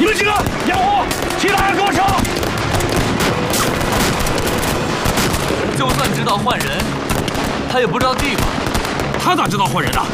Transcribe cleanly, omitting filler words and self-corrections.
你们几个掩护，其他人跟我上！ 就算知道换人，他也不知道地方。 他咋知道换人的？